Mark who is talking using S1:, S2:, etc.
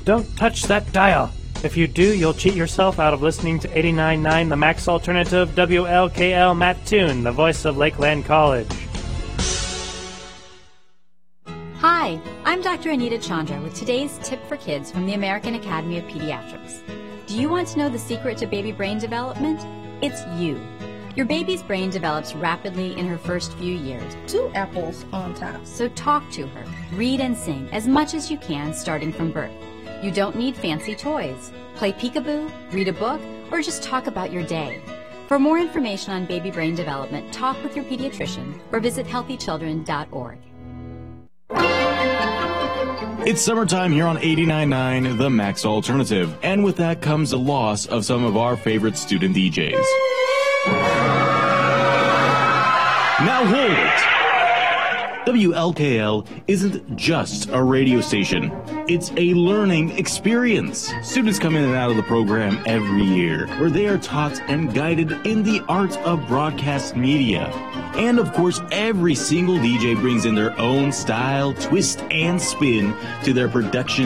S1: Don't touch that dial. If you do, you'll cheat yourself out of listening to 89.9 The Max Alternative, WLKL Matt Toon, the voice of Lakeland College.
S2: Hi, I'm Dr. Anita Chandra with today's tip for kids from the American Academy of Pediatrics. Do you want to know the secret to baby brain development? It's you. Your baby's brain develops rapidly in her first few years.
S3: 2 apples on top.
S2: So talk to her, read and sing as much as you can starting from birth. You don't need fancy toys. Play peekaboo, read a book, or just talk about your day. For more information on baby brain development, talk with your pediatrician or visit healthychildren.org.
S4: It's summertime here on 89.9 The Max Alternative, and with that comes the loss of some of our favorite student DJs. Now hold it! WLKL isn't just a radio station. It's a learning experience. Students come in and out of the program every year, where they are taught and guided in the art of broadcast media. And of course, every single DJ brings in their own style, twist, and spin to their production